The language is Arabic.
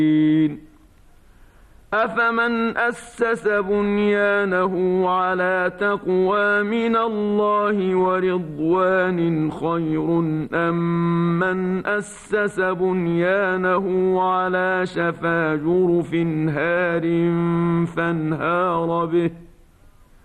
أفمن أسس بنيانه على تقوى من الله ورضوان خير أم من أسس بنيانه على شفا جرف هار فانهار به